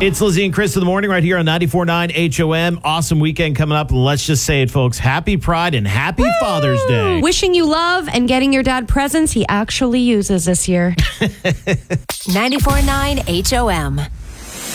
It's Lizzie and Chris in the morning right here on 94.9 HOM. Awesome weekend coming up. And let's just say it, folks. Happy Pride and happy Father's Day. Wishing you love and getting your dad presents he actually uses this year. 94.9 HOM.